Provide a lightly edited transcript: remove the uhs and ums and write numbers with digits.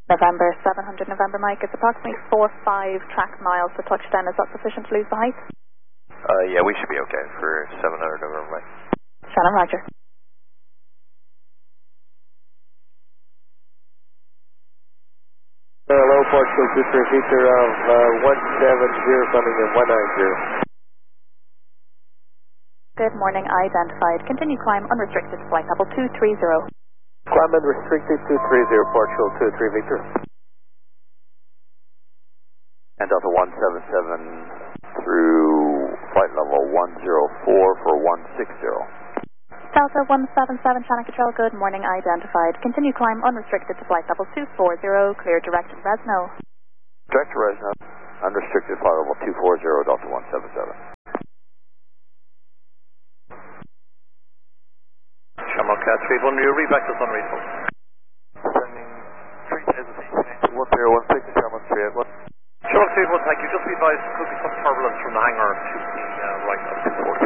November 700 November Mike, it's approximately 4.5 track miles to touchdown. Is that sufficient to lose the height? Yeah, we should be okay for 700 November Mike. Shannon, roger. Hello, Portugal 23 feature of 170 coming in 190. Good morning, identified. Continue climb unrestricted to flight level 230. Climb unrestricted 230, Portugal 23 Victor. And Delta 177 through flight level 104 for 160. Delta 177, Channel Control, good morning, identified. Continue climb unrestricted to flight level 240, clear direct to Fresno. Direct to Fresno, unrestricted flight level 240, Delta 177. Shamrock Cat 31, you read back to Sun Reasonable. Sending 3000 feet, 1016, Shamrock 381. Shamrock 381, thank you. Just be advised, there could be some turbulence from the hangar to the right of 240.